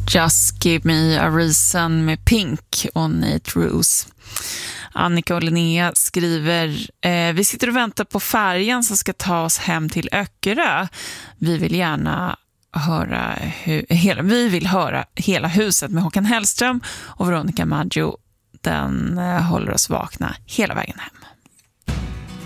Just Give Me a Reason med Pink och Nate Roos. Annika och Linnea skriver: vi sitter och väntar på färjan som ska ta oss hem till Öckerö. Vi vill gärna höra hela huset med Håkan Hellström, och Veronica Maggio, den håller oss vakna hela vägen hem.